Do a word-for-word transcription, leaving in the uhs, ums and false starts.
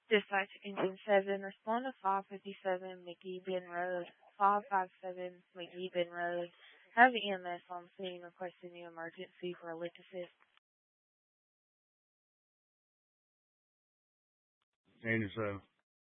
Dispatch Engine seven, respond to five fifty-seven McGee Bin Road, five fifty-seven McGee Bin Road. Have E M S on scene requesting the emergency for a lick assist. Angel seven.